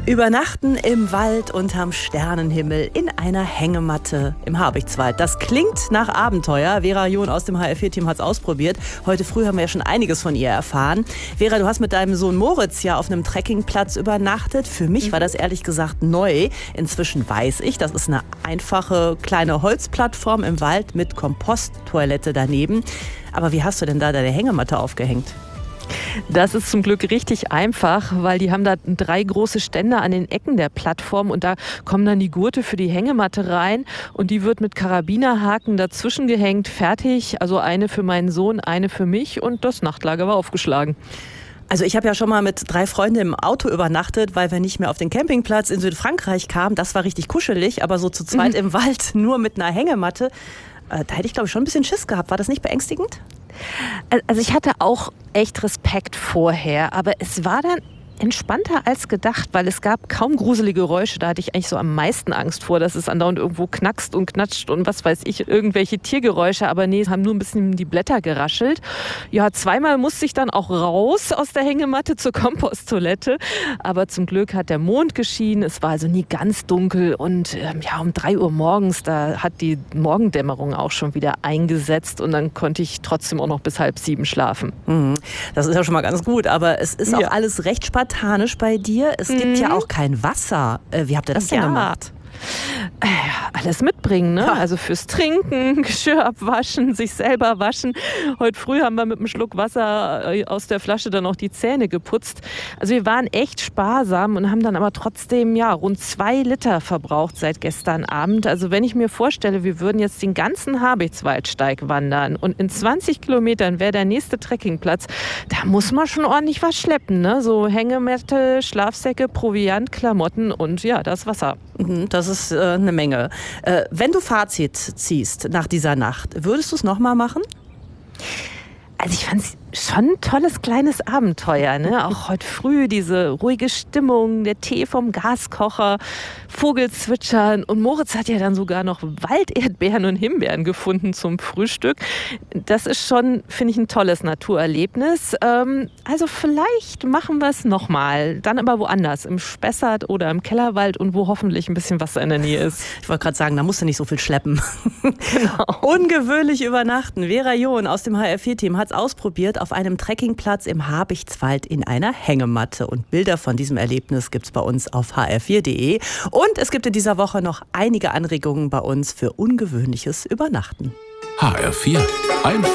Übernachten im Wald unterm Sternenhimmel in einer Hängematte im Habichtswald. Das klingt nach Abenteuer. Vera John aus dem HR4-Team hat es ausprobiert. Heute früh haben wir ja schon einiges von ihr erfahren. Vera, du hast mit deinem Sohn Moritz ja auf einem Trekkingplatz übernachtet. Für mich war das ehrlich gesagt neu. Inzwischen weiß ich, das ist eine einfache kleine Holzplattform im Wald mit Komposttoilette daneben. Aber wie hast du denn da deine Hängematte aufgehängt? Das ist zum Glück richtig einfach, weil die haben da 3 große Ständer an den Ecken der Plattform und da kommen dann die Gurte für die Hängematte rein und die wird mit Karabinerhaken dazwischen gehängt, fertig. Also eine für meinen Sohn, eine für mich und das Nachtlager war aufgeschlagen. Also ich habe ja schon mal mit 3 Freunden im Auto übernachtet, weil wir nicht mehr auf den Campingplatz in Südfrankreich kamen. Das war richtig kuschelig, aber so zu zweit im Wald nur mit einer Hängematte, da hätte ich glaube ich schon ein bisschen Schiss gehabt. War das nicht beängstigend? Also ich hatte auch echt Respekt vorher, aber es war dann entspannter als gedacht, weil es gab kaum gruselige Geräusche. Da hatte ich eigentlich so am meisten Angst vor, dass es andauernd irgendwo knackst und knatscht und was weiß ich, irgendwelche Tiergeräusche. Aber nee, es haben nur ein bisschen die Blätter geraschelt. Ja, 2-mal musste ich dann auch raus aus der Hängematte zur Komposttoilette. Aber zum Glück hat der Mond geschienen. Es war also nie ganz dunkel. Und ja, um 3 Uhr morgens, da hat die Morgendämmerung auch schon wieder eingesetzt. Und dann konnte ich trotzdem auch noch bis 6:30 schlafen. Das ist ja schon mal ganz gut. Aber es ist auch Ja. alles recht spartanisch bei dir. Es gibt ja auch kein Wasser. Wie habt ihr das denn gemacht? Alles mitbringen, ne? Ja. Also fürs Trinken, Geschirr abwaschen, sich selber waschen. Heute früh haben wir mit einem Schluck Wasser aus der Flasche dann auch die Zähne geputzt. Also wir waren echt sparsam und haben dann aber trotzdem rund 2 Liter verbraucht seit gestern Abend. Also wenn ich mir vorstelle, wir würden jetzt den ganzen Habichtswaldsteig wandern und in 20 Kilometern wäre der nächste Trekkingplatz, da muss man schon ordentlich was schleppen, ne? So Hängematte, Schlafsäcke, Proviant, Klamotten und ja, das Wasser. Das ist eine Menge. Wenn du Fazit ziehst nach dieser Nacht, würdest du es nochmal machen? Also ich fand es schon ein tolles kleines Abenteuer, ne? Auch heute früh diese ruhige Stimmung, der Tee vom Gaskocher, Vogelzwitschern und Moritz hat ja dann sogar noch Walderdbeeren und Himbeeren gefunden zum Frühstück. Das ist schon, finde ich, ein tolles Naturerlebnis. Also vielleicht machen wir es nochmal, dann aber woanders, im Spessart oder im Kellerwald und wo hoffentlich ein bisschen Wasser in der Nähe ist. Ich wollte gerade sagen, da musst du nicht so viel schleppen. Genau. Ungewöhnlich übernachten. Vera John aus dem HR4-Team hat es ausprobiert auf einem Trekkingplatz im Habichtswald in einer Hängematte. Und Bilder von diesem Erlebnis gibt es bei uns auf hr4.de. Und es gibt in dieser Woche noch einige Anregungen bei uns für ungewöhnliches Übernachten. HR4. Einfach